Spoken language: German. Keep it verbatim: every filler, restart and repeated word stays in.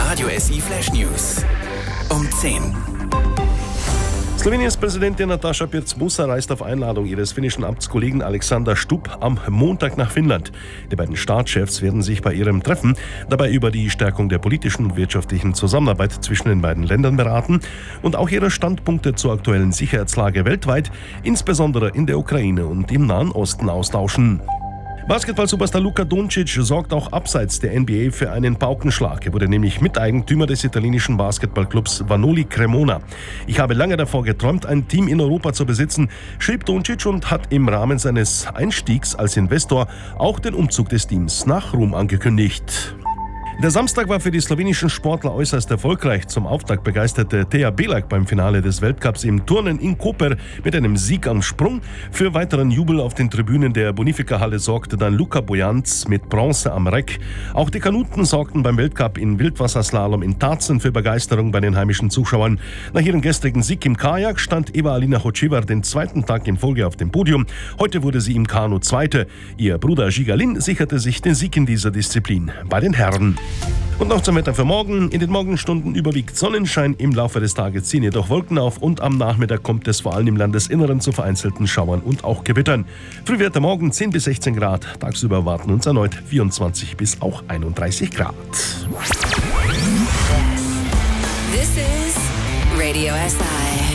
Radio S I Flash News um zehn. Sloweniens Präsidentin Nataša Pirc-Musar reist auf Einladung ihres finnischen Amtskollegen Alexander Stubb am Montag nach Finnland. Die beiden Staatschefs werden sich bei ihrem Treffen dabei über die Stärkung der politischen und wirtschaftlichen Zusammenarbeit zwischen den beiden Ländern beraten und auch ihre Standpunkte zur aktuellen Sicherheitslage weltweit, insbesondere in der Ukraine und im Nahen Osten austauschen. Basketball-Superstar Luka Doncic sorgt auch abseits der N B A für einen Paukenschlag. Er wurde nämlich Miteigentümer des italienischen Basketballclubs Vanoli Cremona. Ich habe lange davor geträumt, ein Team in Europa zu besitzen, schrieb Doncic und hat im Rahmen seines Einstiegs als Investor auch den Umzug des Teams nach Rom angekündigt. Der Samstag war für die slowenischen Sportler äußerst erfolgreich. Zum Auftakt begeisterte Teja Belak beim Finale des Weltcups im Turnen in Koper mit einem Sieg am Sprung. Für weiteren Jubel auf den Tribünen der Bonifica-Halle sorgte dann Luka Bojanc mit Bronze am Reck. Auch die Kanuten sorgten beim Weltcup in Wildwasserslalom in Tarzen für Begeisterung bei den heimischen Zuschauern. Nach ihrem gestrigen Sieg im Kajak stand Eva-Alina Hocevar den zweiten Tag in Folge auf dem Podium. Heute wurde sie im Kanu Zweite. Ihr Bruder Gigalin sicherte sich den Sieg in dieser Disziplin bei den Herren. Und noch zum Wetter für morgen. In den Morgenstunden überwiegt Sonnenschein. Im Laufe des Tages ziehen jedoch Wolken auf und am Nachmittag kommt es vor allem im Landesinneren zu vereinzelten Schauern und auch Gewittern. Frühwerte morgen zehn bis sechzehn Grad. Tagsüber warten uns erneut vierundzwanzig bis auch einunddreißig Grad. This is Radio S I.